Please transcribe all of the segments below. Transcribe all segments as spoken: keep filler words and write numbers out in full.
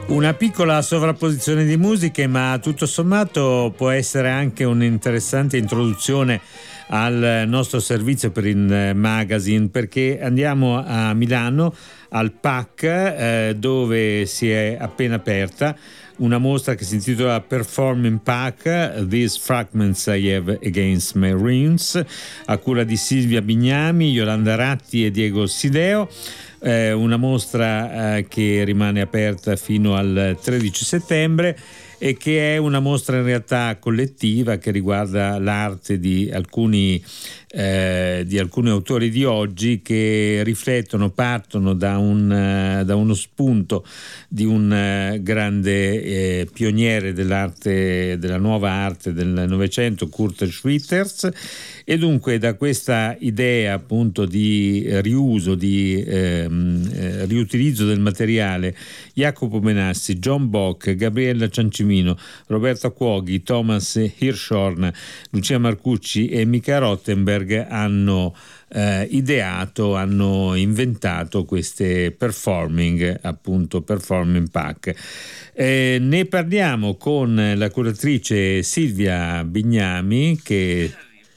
Una piccola sovrapposizione di musiche, ma tutto sommato può essere anche un'interessante introduzione al nostro servizio per il magazine, perché andiamo a Milano al P A C, eh, dove si è appena aperta una mostra che si intitola Performing P A C, These Fragments I Have Against My Ruins, a cura di Silvia Bignami, Yolanda Ratti e Diego Sideo. Eh, una mostra eh, che rimane aperta fino al tredici settembre e che è una mostra in realtà collettiva che riguarda l'arte di alcuni, eh, di alcuni autori di oggi che riflettono, partono da, un, uh, da uno spunto di un uh, grande eh, pioniere dell'arte, della nuova arte del Novecento, Kurt Schwitters, e dunque da questa idea appunto di riuso, di ehm, eh, riutilizzo del materiale, Jacopo Benassi, John Bock, Gabriella Ciancimino, Roberto Cuoghi, Thomas Hirschhorn, Lucia Marcucci e Mica Rottenberg hanno eh, ideato, hanno inventato queste performing, appunto performing P A C. Eh, ne parliamo con la curatrice Silvia Bignami, che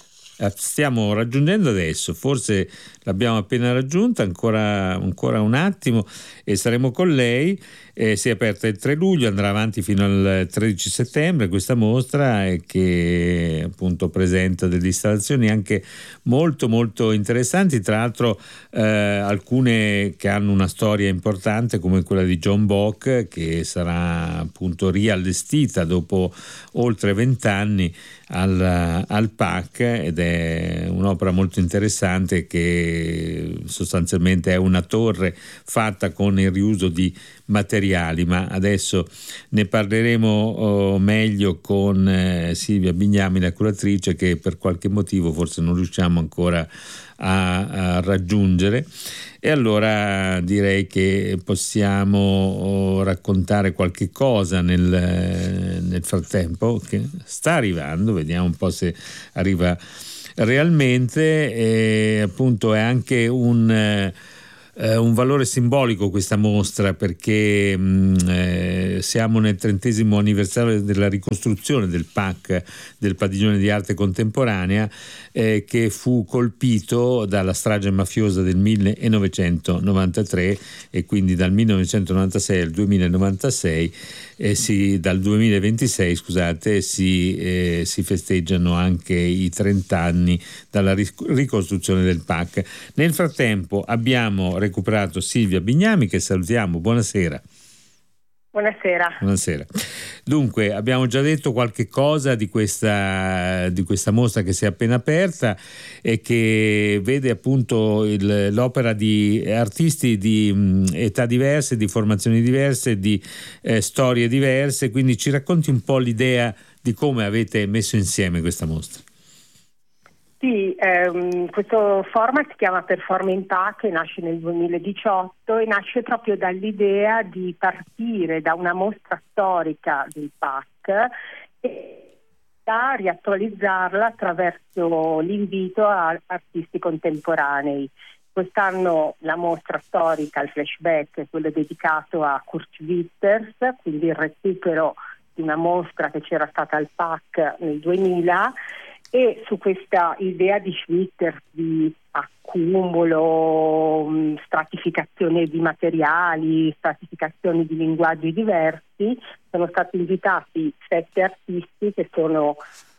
stiamo raggiungendo adesso, forse l'abbiamo appena raggiunta, ancora, ancora un attimo e saremo con lei. Eh, si è aperta il tre luglio, andrà avanti fino al tredici settembre questa mostra, eh, che appunto presenta delle installazioni anche molto molto interessanti, tra l'altro eh, alcune che hanno una storia importante come quella di John Bock, che sarà appunto riallestita dopo oltre vent'anni al, al P A C, ed è un'opera molto interessante che sostanzialmente è una torre fatta con il riuso di materiali, ma adesso ne parleremo oh, meglio con eh, Silvia Bignami, la curatrice, che per qualche motivo forse non riusciamo ancora a, a raggiungere, e allora direi che possiamo oh, raccontare qualche cosa nel, nel frattempo che sta arrivando, vediamo un po' se arriva realmente. E appunto è anche un eh, Uh, un valore simbolico questa mostra, perché mh, eh, siamo nel trentesimo anniversario della ricostruzione del P A C, del Padiglione di Arte Contemporanea, eh, che fu colpito dalla strage mafiosa del millenovecentonovantatré, e quindi dal millenovecentonovantasei al duemilanovantasei, eh, si, dal duemilaventisei scusate, si, eh, si festeggiano anche i trenta anni dalla ricostruzione del P A C. Nel frattempo abbiamo recuperato Silvia Bignami, che salutiamo. Buonasera. Buonasera. Buonasera. Dunque, abbiamo già detto qualche cosa di questa, di questa mostra che si è appena aperta e che vede appunto il, l'opera di artisti di mh, età diverse, di formazioni diverse, di eh, storie diverse, quindi ci racconti un po' l'idea di come avete messo insieme questa mostra. Sì, ehm, questo format si chiama Performing P A C, nasce nel duemiladiciotto e nasce proprio dall'idea di partire da una mostra storica del P A C e da riattualizzarla attraverso l'invito a artisti contemporanei. Quest'anno la mostra storica, il flashback, è quello dedicato a Kurt Schwitters, quindi il recupero di una mostra che c'era stata al P A C nel duemila, e su questa idea di Schwitters di accumulo, stratificazione di materiali, stratificazione di linguaggi diversi, sono stati invitati sette artisti che sono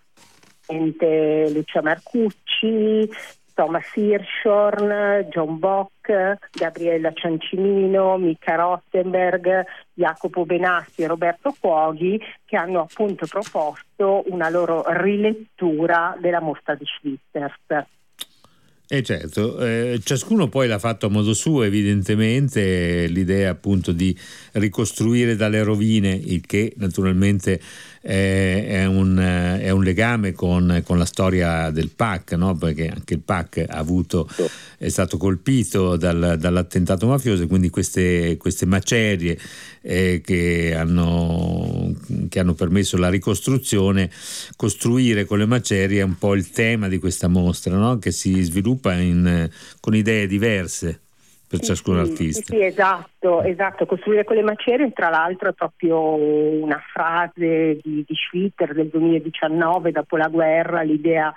Lucia Marcucci, Thomas Hirschhorn, John Bock, Gabriella Ciancimino, Mica Rottenberg, Jacopo Benassi e Roberto Cuoghi, che hanno appunto proposto una loro rilettura della mostra di Schwitters. E eh certo, eh, ciascuno poi l'ha fatto a modo suo, evidentemente, l'idea appunto di ricostruire dalle rovine, il che naturalmente è, è, un, è un legame con, con la storia del P A C, no? Perché anche il P A C ha avuto, è stato colpito dal, dall'attentato mafioso, quindi queste, queste macerie eh, che, hanno, che hanno permesso la ricostruzione, costruire con le macerie è un po' il tema di questa mostra, no? Che si sviluppa in, con idee diverse per sì, ciascun sì, artista. Sì, sì, esatto, esatto. Costruire con le macerie, tra l'altro, è proprio una frase di, di Schwitter del duemiladiciannove, dopo la guerra, l'idea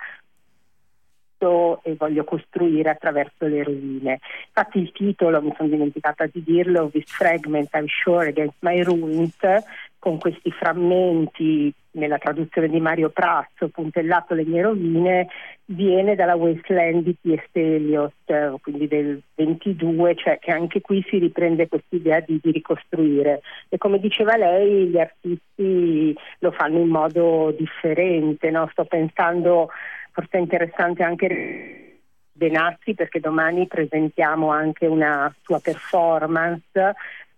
e voglio costruire attraverso le rovine. Infatti il titolo, mi sono dimenticata di dirlo, This Fragment I'm Sure Against My Ruins, con questi frammenti, nella traduzione di Mario Prazzo, puntellato le mie rovine, viene dalla Wasteland di T S. Eliot, quindi del ventidue, cioè che anche qui si riprende quest'idea di, di ricostruire. E come diceva lei, gli artisti lo fanno in modo differente, no? Sto pensando, forse è interessante anche Benassi, perché domani presentiamo anche una sua performance,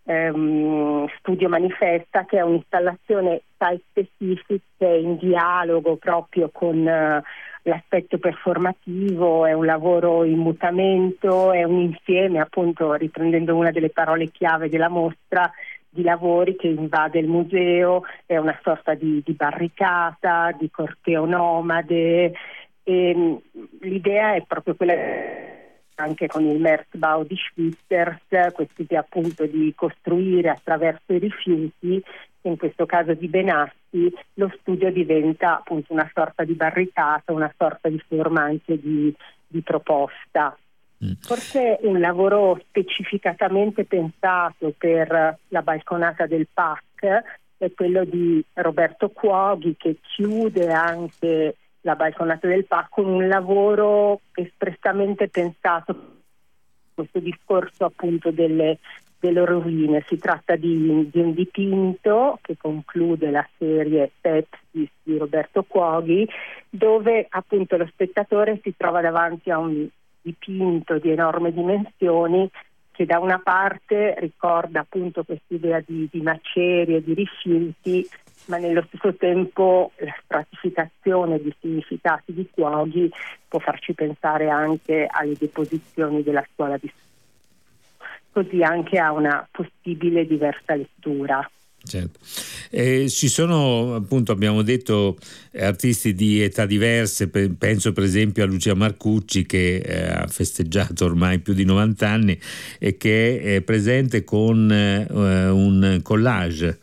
ehm, Studio Manifesta, che è un'installazione site specific in dialogo proprio con eh, l'aspetto performativo, è un lavoro in mutamento, è un insieme, appunto, riprendendo una delle parole chiave della mostra, di lavori che invade il museo, è una sorta di, di barricata, di corteo nomade. E l'idea è proprio quella, anche con il Merzbau di Schwitters, quest'idea appunto di costruire attraverso i rifiuti. In questo caso di Benassi lo studio diventa appunto una sorta di barricata, una sorta di forma anche di, di proposta. Mm. Forse un lavoro specificatamente pensato per la balconata del P A C è quello di Roberto Cuoghi, che chiude anche la balconata del P A C con un lavoro espressamente pensato, questo discorso appunto delle, delle rovine. Si tratta di, di un dipinto che conclude la serie Pepsi di Roberto Cuoghi, dove appunto lo spettatore si trova davanti a un dipinto di enormi dimensioni che da una parte ricorda appunto quest'idea di, di macerie, di rifiuti, ma nello stesso tempo la stratificazione di significati di Cuoghi può farci pensare anche alle deposizioni della scuola di studio, così anche a una possibile diversa lettura. Certo. Eh, ci sono, appunto, abbiamo detto, artisti di età diverse, pe- penso per esempio a Lucia Marcucci, che eh, ha festeggiato ormai più di novanta anni e che è presente con eh, un collage.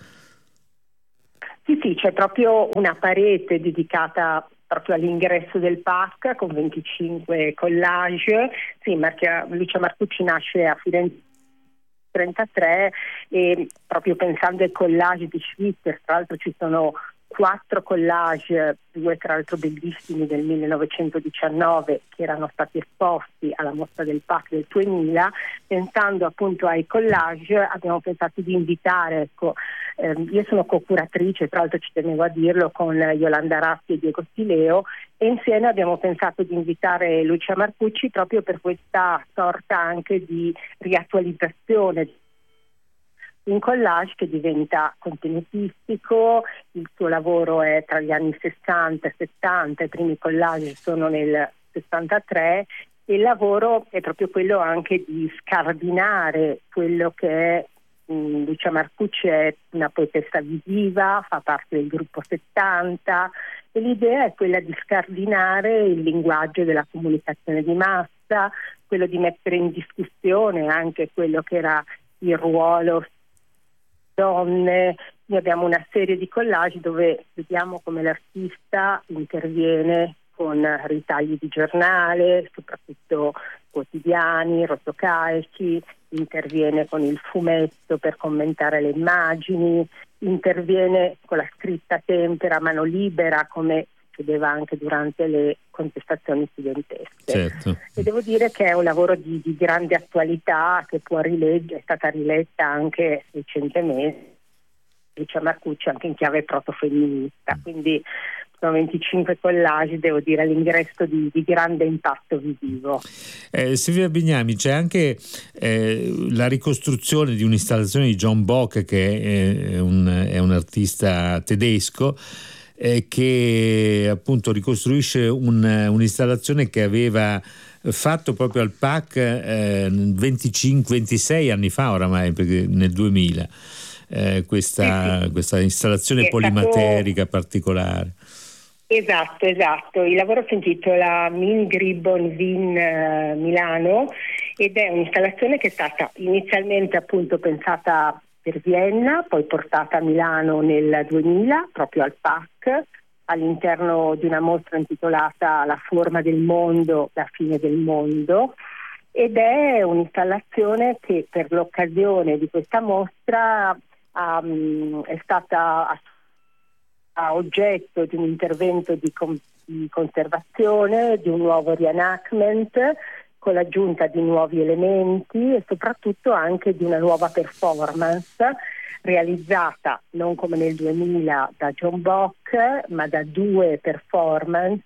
Sì, sì, c'è proprio una parete dedicata proprio all'ingresso del P A C con venticinque collage. Sì, Marcia, Lucia Marcucci nasce a Firenze trentatré e proprio pensando ai collage di Schwitters, tra l'altro ci sono quattro collage, due tra l'altro bellissimi del millenovecentodiciannove, che erano stati esposti alla mostra del P A C del duemila. Pensando appunto ai collage abbiamo pensato di invitare, ecco, ehm, io sono co-curatrice, tra l'altro ci tenevo a dirlo, con Yolanda Ratti e Diego Stileo, e insieme abbiamo pensato di invitare Lucia Marcucci proprio per questa sorta anche di riattualizzazione, un collage che diventa contenutistico. Il suo lavoro è tra gli anni sessanta e settanta, i primi collage sono nel sessantatré, e il lavoro è proprio quello anche di scardinare quello che è mh, Lucia Marcucci è una poetessa visiva, fa parte del gruppo settanta, e l'idea è quella di scardinare il linguaggio della comunicazione di massa, quello di mettere in discussione anche quello che era il ruolo donne. Noi abbiamo una serie di collage dove vediamo come l'artista interviene con ritagli di giornale, soprattutto quotidiani, rotocalchi, interviene con il fumetto per commentare le immagini, interviene con la scritta tempera a mano libera, come succedeva anche durante le contestazioni studentesche. Certo. E devo dire che è un lavoro di, di grande attualità, che può rileggere, è stata riletta anche recentemente, Lucia Marcucci, anche in chiave protofemminista, quindi sono venticinque collage, devo dire, all'ingresso di, di grande impatto visivo. Eh, Silvia Bignami, c'è anche eh, la ricostruzione di un'installazione di John Bock, che è un, è un artista tedesco, eh, che appunto ricostruisce un, un'installazione che aveva fatto proprio al P A C eh, venticinque ventisei anni fa oramai, perché nel duemila, eh, questa, sì, sì. questa installazione È polimaterica stato... particolare. Esatto, esatto. Il lavoro si intitola Min Gribbon Wien uh, Milano, ed è un'installazione che è stata inizialmente appunto pensata per Vienna, poi portata a Milano nel duemila, proprio al P A C, all'interno di una mostra intitolata La forma del mondo, la fine del mondo, ed è un'installazione che per l'occasione di questa mostra um, è stata a, a oggetto di un intervento di, com- di conservazione, di un nuovo reenactment, con l'aggiunta di nuovi elementi e soprattutto anche di una nuova performance realizzata non come nel duemila da John Bock, ma da due performance,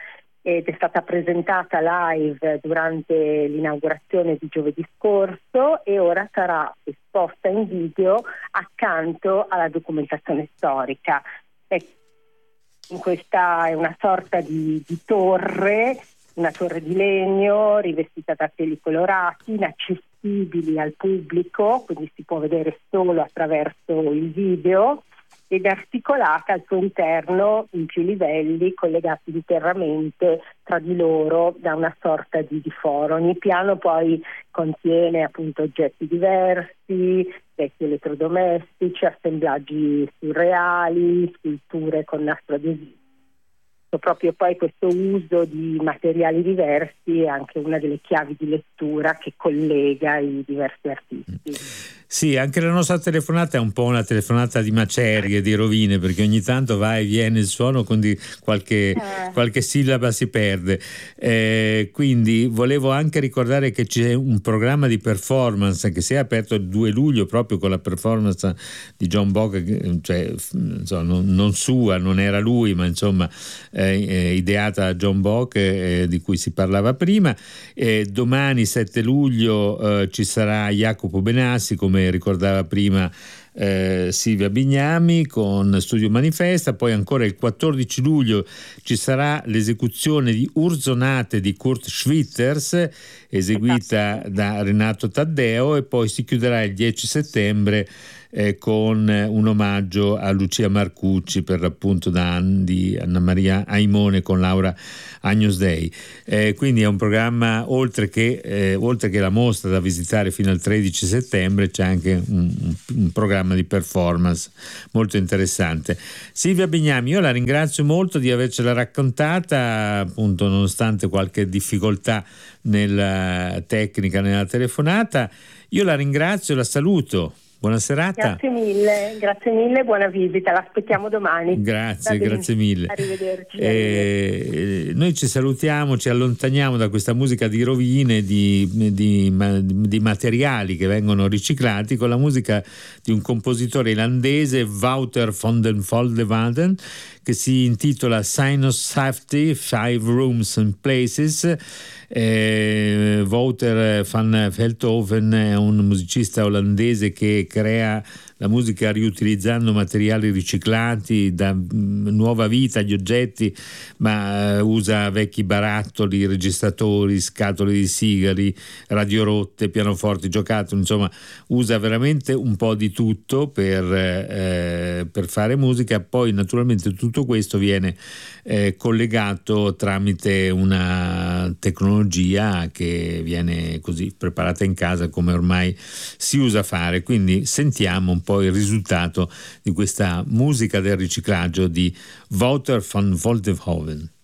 ed è stata presentata live durante l'inaugurazione di giovedì scorso e ora sarà esposta in video accanto alla documentazione storica. E in questa è una sorta di, di torre, una torre di legno rivestita da teli colorati, inaccessibili al pubblico, quindi si può vedere solo attraverso il video, ed articolata al suo interno in più livelli, collegati interamente tra di loro da una sorta di, di foro. Ogni piano poi contiene appunto oggetti diversi, vecchi elettrodomestici, assemblaggi surreali, sculture con nastro adesivo. Proprio poi questo uso di materiali diversi è anche una delle chiavi di lettura che collega i diversi artisti. Sì, anche la nostra telefonata è un po' una telefonata di macerie, di rovine, perché ogni tanto va e viene il suono, quindi qualche, eh. qualche sillaba si perde. Eh, quindi volevo anche ricordare che c'è un programma di performance che si è aperto il due luglio proprio con la performance di John Bock, cioè insomma, non, non sua, non era lui, ma insomma eh, ideata da John Bock, eh, di cui si parlava prima. Eh, domani sette luglio eh, ci sarà Jacopo Benassi, come ricordava prima eh, Silvia Bignami, con Studio Manifesta. Poi ancora il quattordici luglio ci sarà l'esecuzione di Urzonate di Kurt Schwitters, eseguita da Renato Taddeo, e poi si chiuderà il dieci settembre Eh, con un omaggio a Lucia Marcucci per l'appunto da di Anna Maria Aimone con Laura Agnus Dei. Eh, quindi è un programma, oltre che, eh, oltre che la mostra da visitare fino al tredici settembre, c'è anche un, un, un programma di performance molto interessante. Silvia Bignami, io la ringrazio molto di avercela raccontata, appunto nonostante qualche difficoltà nella tecnica, nella telefonata. Io la ringrazio, la saluto. Buona serata. Grazie mille, grazie mille, buona visita, l'aspettiamo domani. Grazie, grazie mille. Arrivederci. Eh, arrivederci. Noi ci salutiamo, ci allontaniamo da questa musica di rovine, di, di, di materiali che vengono riciclati, con la musica di un compositore irlandese, Wouter van den Voldewaden, che si intitola Sign of Safety, Five Rooms and Places. Eh, Wouter van Veldhoven è un musicista olandese che crea la musica riutilizzando materiali riciclati, dà nuova vita agli oggetti, ma uh, usa vecchi barattoli, registratori, scatole di sigari, radiorotte, pianoforti, giocattoli, insomma usa veramente un po' di tutto per, eh, per fare musica. Poi naturalmente tutto questo viene eh, collegato tramite una tecnologia che viene così preparata in casa, come ormai si usa fare. Quindi sentiamo un po' il risultato di questa musica del riciclaggio di Wouter van Voldehoven.